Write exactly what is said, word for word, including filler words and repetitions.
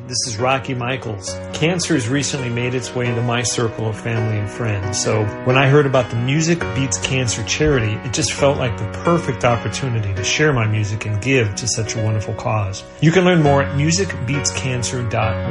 This is Rocky Michaels. Cancer has recently made its way into my circle of family and friends. So when I heard about the Music Beats Cancer charity, it just felt like the perfect opportunity to share my music and give to such a wonderful cause. You can learn more at music beats cancer dot org.